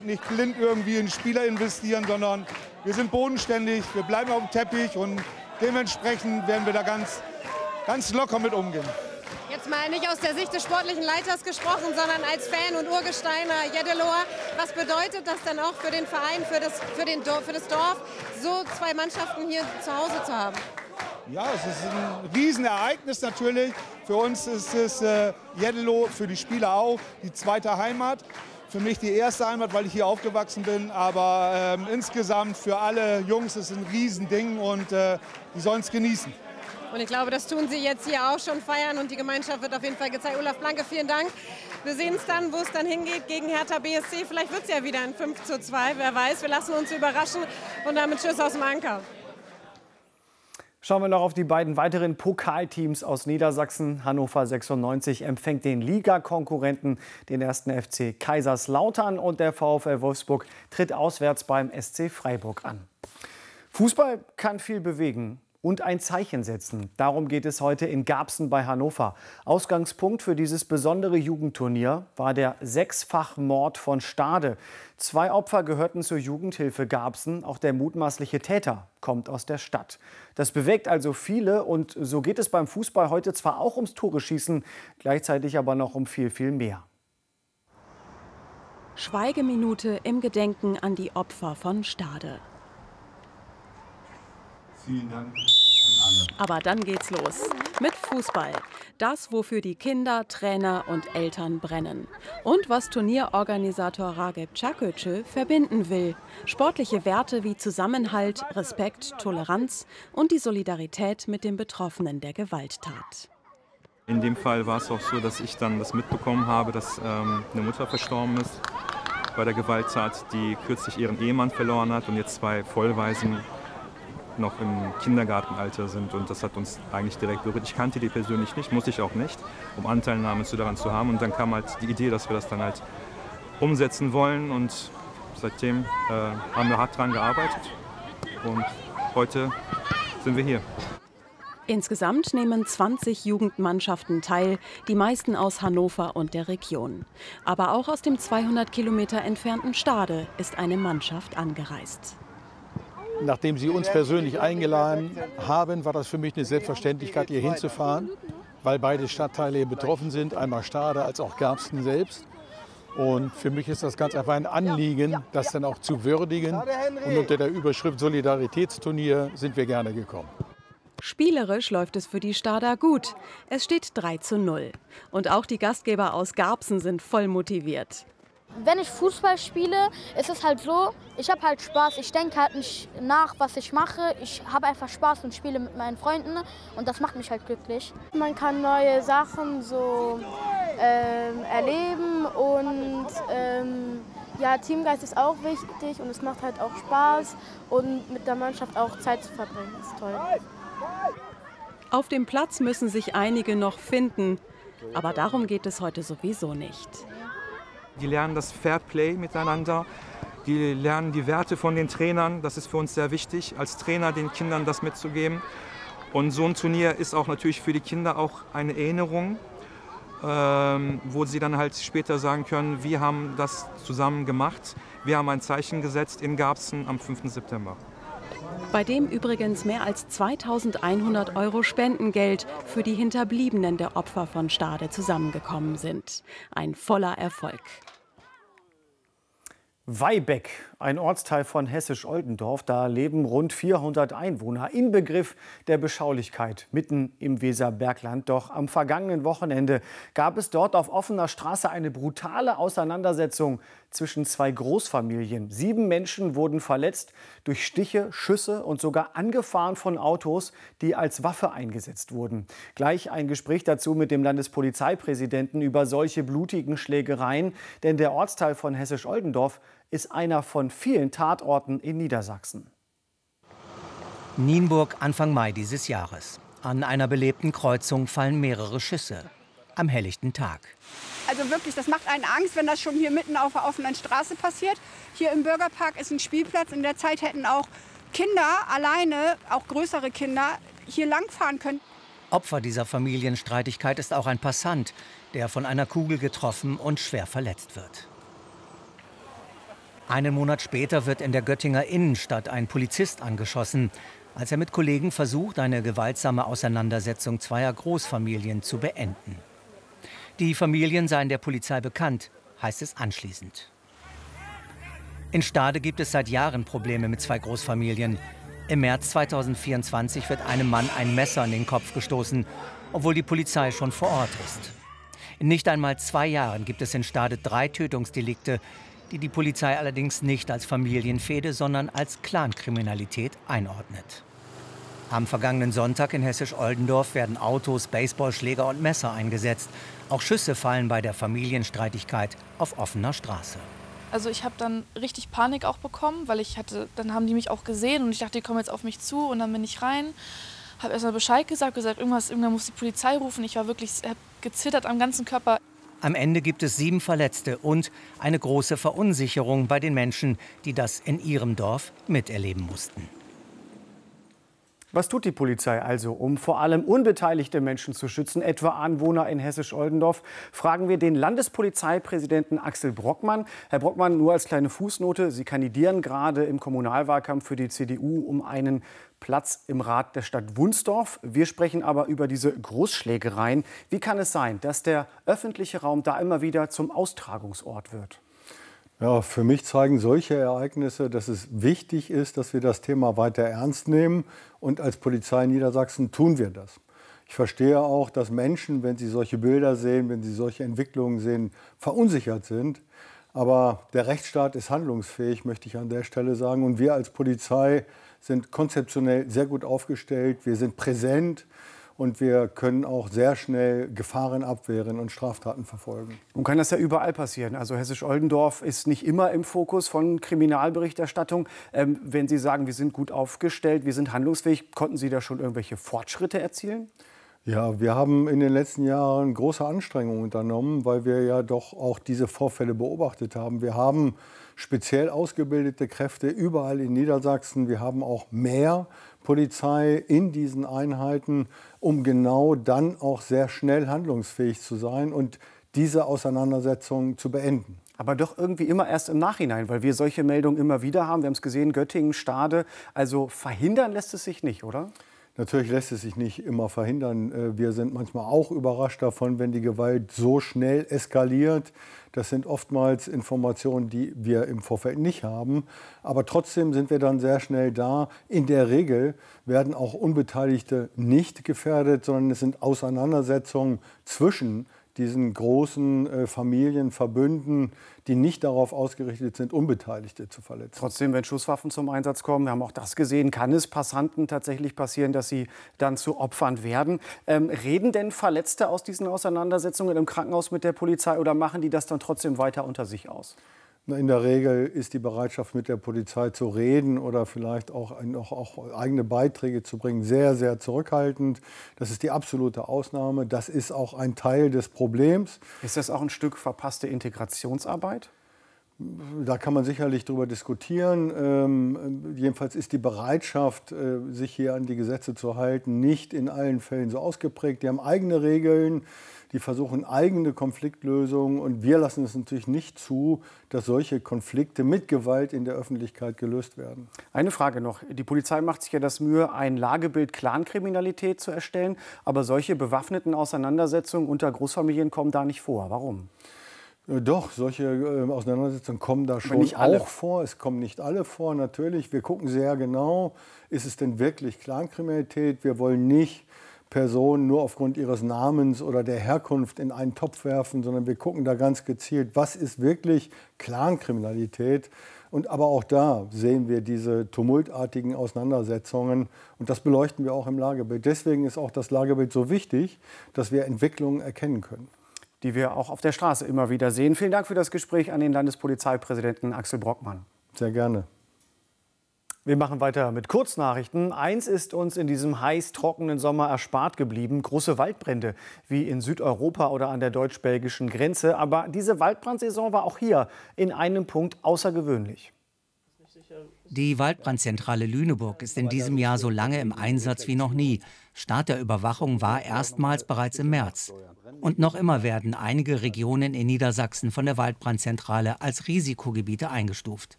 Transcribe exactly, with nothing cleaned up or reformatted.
Nicht blind irgendwie in Spieler investieren, sondern wir sind bodenständig, wir bleiben auf dem Teppich und dementsprechend werden wir da ganz, ganz locker mit umgehen. Jetzt mal nicht aus der Sicht des sportlichen Leiters gesprochen, sondern als Fan und Urgesteiner Jeddeloa. Was bedeutet das dann auch für den Verein, für das, für den Dorf, für das Dorf, so zwei Mannschaften hier zu Hause zu haben? Ja, es ist ein Riesenereignis natürlich. Für uns ist es äh, Jeddelo, für die Spieler auch, die zweite Heimat. Für mich die erste Heimat, weil ich hier aufgewachsen bin. Aber ähm, insgesamt für alle Jungs ist es ein Riesending und äh, die sollen es genießen. Und ich glaube, das tun Sie jetzt hier auch schon feiern und die Gemeinschaft wird auf jeden Fall gezeigt. Olaf Blanke, vielen Dank. Wir sehen es dann, wo es dann hingeht gegen Hertha B S C. Vielleicht wird es ja wieder ein fünf zu zwei, wer weiß. Wir lassen uns überraschen und damit Tschüss aus dem Anker. Schauen wir noch auf die beiden weiteren Pokalteams aus Niedersachsen. Hannover sechsundneunzig empfängt den Ligakonkurrenten, den ersten F C Kaiserslautern, und der VfL Wolfsburg tritt auswärts beim S C Freiburg an. Fußball kann viel bewegen und ein Zeichen setzen. Darum geht es heute in Garbsen bei Hannover. Ausgangspunkt für dieses besondere Jugendturnier war der Sechsfachmord von Stade. Zwei Opfer gehörten zur Jugendhilfe Garbsen. Auch der mutmaßliche Täter kommt aus der Stadt. Das bewegt also viele, und so geht es beim Fußball heute zwar auch ums Tore-Schießen, gleichzeitig aber noch um viel, viel mehr. Schweigeminute im Gedenken an die Opfer von Stade. Vielen Dank an alle. Aber dann geht's los mit Fußball. Das, wofür die Kinder, Trainer und Eltern brennen. Und was Turnierorganisator Rageb Čaköče verbinden will. Sportliche Werte wie Zusammenhalt, Respekt, Toleranz und die Solidarität mit den Betroffenen der Gewalttat. In dem Fall war es auch so, dass ich dann das mitbekommen habe, dass ähm, eine Mutter verstorben ist bei der Gewalttat, die kürzlich ihren Ehemann verloren hat und jetzt zwei Vollwaisen noch im Kindergartenalter sind, und das hat uns eigentlich direkt berührt. Ich kannte die persönlich nicht, muss ich auch nicht, um Anteilnahme zu daran zu haben, und dann kam halt die Idee, dass wir das dann halt umsetzen wollen, und seitdem äh, haben wir hart dran gearbeitet und heute sind wir hier. Insgesamt nehmen zwanzig Jugendmannschaften teil, die meisten aus Hannover und der Region. Aber auch aus dem zweihundert Kilometer entfernten Stade ist eine Mannschaft angereist. Nachdem Sie uns persönlich eingeladen haben, war das für mich eine Selbstverständlichkeit, hier hinzufahren, weil beide Stadtteile hier betroffen sind, einmal Stade als auch Garbsen selbst. Und für mich ist das ganz einfach ein Anliegen, das dann auch zu würdigen. Und unter der Überschrift Solidaritätsturnier sind wir gerne gekommen. Spielerisch läuft es für die Stader gut. Es steht drei zu null. Und auch die Gastgeber aus Garbsen sind voll motiviert. Wenn ich Fußball spiele, ist es halt so, ich habe halt Spaß. Ich denke halt nicht nach, was ich mache. Ich habe einfach Spaß und spiele mit meinen Freunden, und das macht mich halt glücklich. Man kann neue Sachen so ähm, erleben, und ähm, ja, Teamgeist ist auch wichtig, und es macht halt auch Spaß, und mit der Mannschaft auch Zeit zu verbringen, ist toll. Auf dem Platz müssen sich einige noch finden, aber darum geht es heute sowieso nicht. Die lernen das Fairplay miteinander, die lernen die Werte von den Trainern. Das ist für uns sehr wichtig, als Trainer den Kindern das mitzugeben. Und so ein Turnier ist auch natürlich für die Kinder auch eine Erinnerung, ähm, wo sie dann halt später sagen können, wir haben das zusammen gemacht. Wir haben ein Zeichen gesetzt in Garbsen am fünften September. Bei dem übrigens mehr als zweitausendeinhundert Euro Spendengeld für die Hinterbliebenen der Opfer von Stade zusammengekommen sind. Ein voller Erfolg. Weibeck, ein Ortsteil von Hessisch-Oldendorf, da leben rund vierhundert Einwohner, Inbegriff der Beschaulichkeit, mitten im Weserbergland. Doch am vergangenen Wochenende gab es dort auf offener Straße eine brutale Auseinandersetzung zwischen zwei Großfamilien. Sieben Menschen wurden verletzt durch Stiche, Schüsse und sogar angefahren von Autos, die als Waffe eingesetzt wurden. Gleich ein Gespräch dazu mit dem Landespolizeipräsidenten über solche blutigen Schlägereien, denn der Ortsteil von Hessisch-Oldendorf ist einer von vielen Tatorten in Niedersachsen. Nienburg Anfang Mai dieses Jahres. An einer belebten Kreuzung fallen mehrere Schüsse. Am helllichten Tag. Also wirklich, das macht einen Angst, wenn das schon hier mitten auf der offenen Straße passiert. Hier im Bürgerpark ist ein Spielplatz. In der Zeit hätten auch Kinder alleine, auch größere Kinder, hier langfahren können. Opfer dieser Familienstreitigkeit ist auch ein Passant, der von einer Kugel getroffen und schwer verletzt wird. Einen Monat später wird in der Göttinger Innenstadt ein Polizist angeschossen, als er mit Kollegen versucht, eine gewaltsame Auseinandersetzung zweier Großfamilien zu beenden. Die Familien seien der Polizei bekannt, heißt es anschließend. In Stade gibt es seit Jahren Probleme mit zwei Großfamilien. Im März zweitausendvierundzwanzig wird einem Mann ein Messer in den Kopf gestoßen, obwohl die Polizei schon vor Ort ist. In nicht einmal zwei Jahren gibt es in Stade drei Tötungsdelikte, die die Polizei allerdings nicht als Familienfehde, sondern als Clankriminalität einordnet. Am vergangenen Sonntag in Hessisch-Oldendorf werden Autos, Baseballschläger und Messer eingesetzt. Auch Schüsse fallen bei der Familienstreitigkeit auf offener Straße. Also ich habe dann richtig Panik auch bekommen, weil ich hatte, dann haben die mich auch gesehen und ich dachte, die kommen jetzt auf mich zu und dann bin ich rein, habe erstmal Bescheid gesagt, gesagt, irgendwas, irgendwann muss die Polizei rufen. Ich war wirklich, habe gezittert am ganzen Körper. Am Ende gibt es sieben Verletzte und eine große Verunsicherung bei den Menschen, die das in ihrem Dorf miterleben mussten. Was tut die Polizei also, um vor allem unbeteiligte Menschen zu schützen, etwa Anwohner in Hessisch-Oldendorf? Fragen wir den Landespolizeipräsidenten Axel Brockmann. Herr Brockmann, nur als kleine Fußnote, Sie kandidieren gerade im Kommunalwahlkampf für die C D U um einen Platz im Rat der Stadt Wunsdorf. Wir sprechen aber über diese Großschlägereien. Wie kann es sein, dass der öffentliche Raum da immer wieder zum Austragungsort wird? Ja, für mich zeigen solche Ereignisse, dass es wichtig ist, dass wir das Thema weiter ernst nehmen. Und als Polizei Niedersachsen tun wir das. Ich verstehe auch, dass Menschen, wenn sie solche Bilder sehen, wenn sie solche Entwicklungen sehen, verunsichert sind. Aber der Rechtsstaat ist handlungsfähig, möchte ich an der Stelle sagen. Und wir als Polizei sind konzeptionell sehr gut aufgestellt. Wir sind präsent. Und wir können auch sehr schnell Gefahren abwehren und Straftaten verfolgen. Nun kann das ja überall passieren. Also Hessisch-Oldendorf ist nicht immer im Fokus von Kriminalberichterstattung. Ähm, wenn Sie sagen, wir sind gut aufgestellt, wir sind handlungsfähig, konnten Sie da schon irgendwelche Fortschritte erzielen? Ja, wir haben in den letzten Jahren große Anstrengungen unternommen, weil wir ja doch auch diese Vorfälle beobachtet haben. Wir haben speziell ausgebildete Kräfte überall in Niedersachsen. Wir haben auch mehr Polizei in diesen Einheiten, um genau dann auch sehr schnell handlungsfähig zu sein und diese Auseinandersetzung zu beenden. Aber doch irgendwie immer erst im Nachhinein, weil wir solche Meldungen immer wieder haben. Wir haben es gesehen, Göttingen, Stade. Also verhindern lässt es sich nicht, oder? Natürlich lässt es sich nicht immer verhindern. Wir sind manchmal auch überrascht davon, wenn die Gewalt so schnell eskaliert. Das sind oftmals Informationen, die wir im Vorfeld nicht haben. Aber trotzdem sind wir dann sehr schnell da. In der Regel werden auch Unbeteiligte nicht gefährdet, sondern es sind Auseinandersetzungen zwischen diesen großen äh, Familienverbünden, die nicht darauf ausgerichtet sind, Unbeteiligte zu verletzen. Trotzdem, wenn Schusswaffen zum Einsatz kommen, wir haben auch das gesehen, kann es Passanten tatsächlich passieren, dass sie dann zu Opfern werden. Ähm, reden denn Verletzte aus diesen Auseinandersetzungen im Krankenhaus mit der Polizei oder machen die das dann trotzdem weiter unter sich aus? In der Regel ist die Bereitschaft, mit der Polizei zu reden oder vielleicht auch, auch, auch eigene Beiträge zu bringen, sehr, sehr zurückhaltend. Das ist die absolute Ausnahme. Das ist auch ein Teil des Problems. Ist das auch ein Stück verpasste Integrationsarbeit? Da kann man sicherlich darüber diskutieren. Ähm, jedenfalls ist die Bereitschaft, äh, sich hier an die Gesetze zu halten, nicht in allen Fällen so ausgeprägt. Die haben eigene Regeln. Die versuchen eigene Konfliktlösungen und wir lassen es natürlich nicht zu, dass solche Konflikte mit Gewalt in der Öffentlichkeit gelöst werden. Eine Frage noch. Die Polizei macht sich ja das Mühe, ein Lagebild Clankriminalität zu erstellen. Aber solche bewaffneten Auseinandersetzungen unter Großfamilien kommen da nicht vor. Warum? Doch, solche äh, Auseinandersetzungen kommen da schon nicht alle. auch vor. Es kommen nicht alle vor, natürlich. Wir gucken sehr genau, ist es denn wirklich Clankriminalität? Wir wollen nicht Personen nur aufgrund ihres Namens oder der Herkunft in einen Topf werfen, sondern wir gucken da ganz gezielt, was ist wirklich Clankriminalität. Und aber auch da sehen wir diese tumultartigen Auseinandersetzungen und das beleuchten wir auch im Lagebild. Deswegen ist auch das Lagebild so wichtig, dass wir Entwicklungen erkennen können. Die wir auch auf der Straße immer wieder sehen. Vielen Dank für das Gespräch an den Landespolizeipräsidenten Axel Brockmann. Sehr gerne. Wir machen weiter mit Kurznachrichten. Eins ist uns in diesem heiß trockenen Sommer erspart geblieben. Große Waldbrände, wie in Südeuropa oder an der deutsch-belgischen Grenze. Aber diese Waldbrandsaison war auch hier in einem Punkt außergewöhnlich. Die Waldbrandzentrale Lüneburg ist in diesem Jahr so lange im Einsatz wie noch nie. Start der Überwachung war erstmals bereits im März. Und noch immer werden einige Regionen in Niedersachsen von der Waldbrandzentrale als Risikogebiete eingestuft.